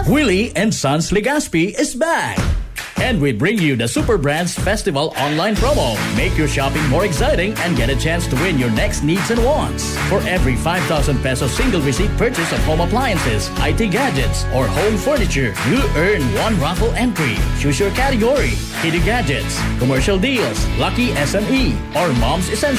Willie and Sons Legaspi is back. And we bring you the Super Brands Festival online promo. Make your shopping more exciting and get a chance to win your next needs and wants. For every 5,000 peso single receipt purchase of home appliances, IT gadgets, or home furniture, you earn one raffle entry. Choose your category: Kitty Gadgets, Commercial Deals, Lucky SME, or Mom's Essentials.